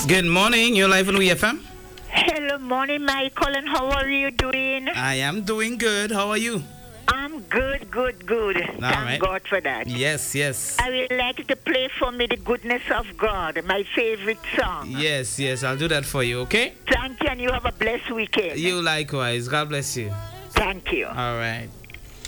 Good morning. You're live on WFM. Hello, morning, Michael, and how are you doing? I am doing good. How are you? I'm good. Thank right. God for that. Yes. I would like to play for me The Goodness of God, my favorite song. Yes. I'll do that for you, okay? Thank you, and you have a blessed weekend. You likewise. God bless you. Thank you. All right.